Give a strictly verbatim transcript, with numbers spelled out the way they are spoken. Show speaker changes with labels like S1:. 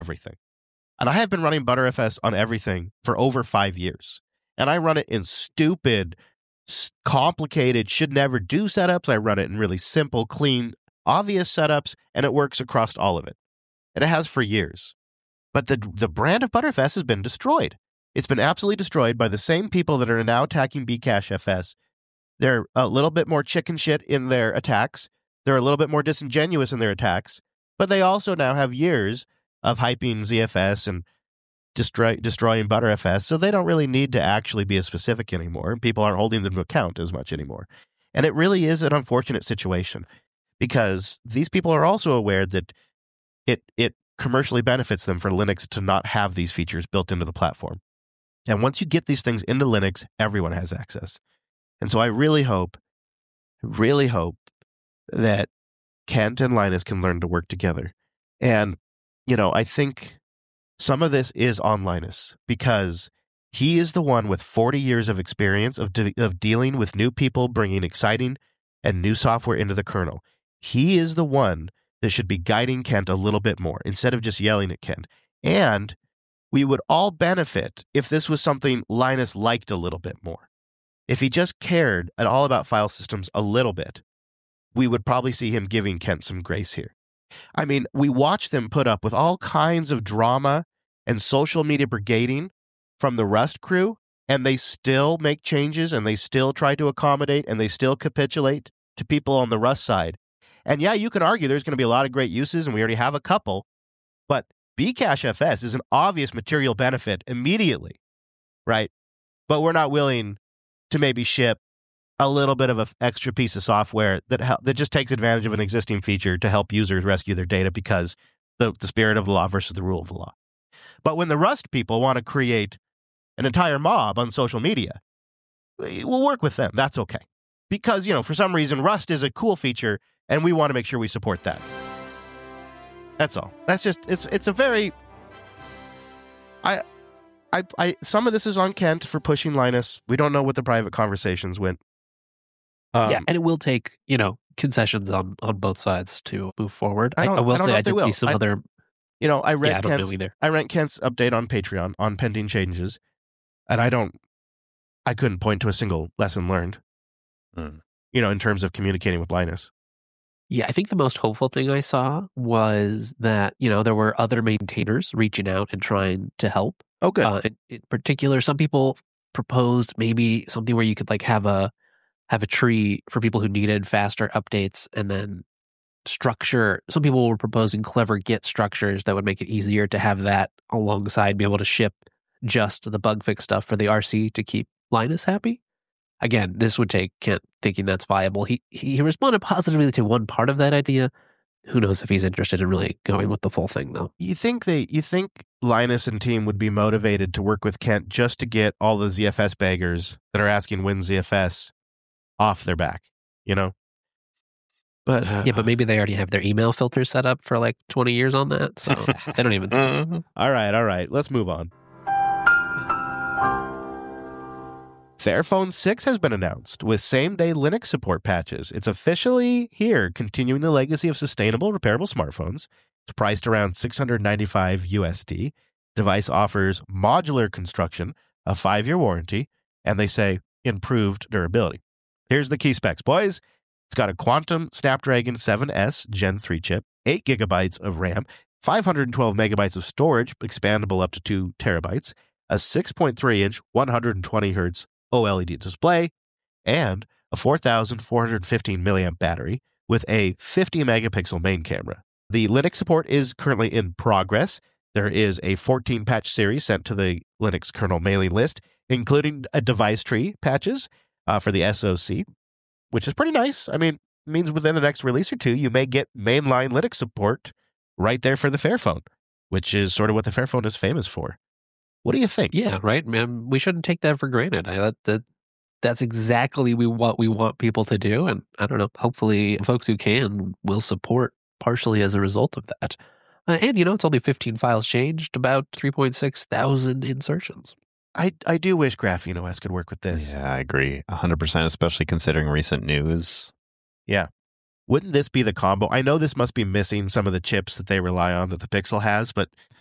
S1: everything. And I have been running Btrfs on everything for over five years. And I run it in stupid, complicated, should never do setups. I run it in really simple, clean, obvious setups, and it works across all of it. And it has for years. But the the brand of Btrfs has been destroyed. It's been absolutely destroyed by the same people that are now attacking Bcachefs. They're a little bit more chicken shit in their attacks. They're a little bit more disingenuous in their attacks. But they also now have years of hyping Z F S and destroy, destroying Btrfs, so they don't really need to actually be as specific anymore. People aren't holding them to account as much anymore. And it really is an unfortunate situation because these people are also aware that it it commercially benefits them for Linux to not have these features built into the platform. And once you get these things into Linux, everyone has access. And so I really hope, really hope that Kent and Linus can learn to work together. And, you know, I think some of this is on Linus because he is the one with forty years of experience of, de- of dealing with new people, bringing exciting and new software into the kernel. He is the one that should be guiding Kent a little bit more instead of just yelling at Kent. And we would all benefit if this was something Linus liked a little bit more. If he just cared at all about file systems a little bit, we would probably see him giving Kent some grace here. I mean, we watch them put up with all kinds of drama and social media brigading from the Rust crew, and they still make changes, and they still try to accommodate, and they still capitulate to people on the Rust side. And yeah, you can argue there's going to be a lot of great uses, and we already have a couple, but Bcachefs is an obvious material benefit immediately, right? But we're not willing to maybe ship a little bit of an extra piece of software that hel- that just takes advantage of an existing feature to help users rescue their data because the, the spirit of the law versus the rule of the law. But when the Rust people want to create an entire mob on social media, we'll work with them. That's okay. Because, you know, for some reason, Rust is a cool feature, and we want to make sure we support that. That's all. That's just, it's it's a very, I, I, I, some of this is on Kent for pushing Linus. We don't know what the private conversations went.
S2: Um, yeah, and it will take, you know, concessions on, on both sides to move forward. I,
S1: I,
S2: I will
S1: I
S2: say I did
S1: will.
S2: see some
S1: I,
S2: other...
S1: You know, I read,
S2: yeah, I, don't
S1: Kent's,
S2: know either.
S1: I read Kent's update on Patreon on pending changes, and I don't, I couldn't point to a single lesson learned, mm. you know, in terms of communicating with Linus.
S2: Yeah, I think the most hopeful thing I saw was that, you know, there were other maintainers reaching out and trying to help.
S1: Oh, good.
S2: Uh, in, in particular, some people proposed maybe something where you could like have a have a tree for people who needed faster updates, and then structure. Some people were proposing clever Git structures that would make it easier to have that alongside, be able to ship just the bug fix stuff for the R C to keep Linus happy. Again, this would take Kent thinking that's viable. He he responded positively to one part of that idea. Who knows if he's interested in really going with the full thing, though.
S1: You think they? You think Linus and team would be motivated to work with Kent just to get all the Z F S baggers that are asking WinZFS off their back? You know. But uh,
S2: yeah, but maybe they already have their email filter set up for like twenty years on that, so they don't even.
S1: all right, all right. Let's move on. Fairphone six has been announced with same-day Linux support patches. It's officially here, continuing the legacy of sustainable, repairable smartphones. It's priced around six hundred ninety-five U S D. Device offers modular construction, a five-year warranty, and they say improved durability. Here's the key specs, boys. It's got a Quantum Snapdragon seven S Gen three chip, eight gigabytes of RAM, five hundred twelve megabytes of storage, expandable up to two terabytes, a six point three inch, one hundred twenty hertz OLED display, and a four thousand four hundred fifteen milliamp battery with a fifty megapixel main camera. The Linux support is currently in progress. There is a fourteen patch series sent to the Linux kernel mailing list, including a device tree patches uh, for the S O C, which is pretty nice. I mean, it means within the next release or two, you may get mainline Linux support right there for the Fairphone, which is sort of what the Fairphone is famous for. What do you think?
S2: Yeah, right, man. We shouldn't take that for granted. I that, that that's exactly we what we want people to do, and I don't know. Hopefully, folks who can will support partially as a result of that. Uh, and you know, it's only fifteen files changed, about three point six thousand insertions.
S1: I I do wish Graphene O S could work with this.
S3: Yeah, I agree, a hundred percent. Especially considering recent news.
S1: Yeah. Wouldn't this be the combo? I know this must be missing some of the chips that they rely on that the Pixel has, but